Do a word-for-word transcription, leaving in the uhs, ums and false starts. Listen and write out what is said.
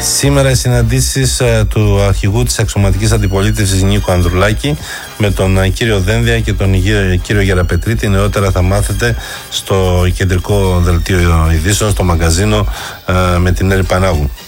Σήμερα οι συναντήσεις του αρχηγού της αξιωματικής αντιπολίτευσης Νίκο Ανδρουλάκη με τον κύριο Δένδια και τον κύριο Γεραπετρίτη. Νεότερα θα μάθετε στο κεντρικό δελτίο ειδήσεων, στο μαγκαζίνο με την Έρη Πανάγου.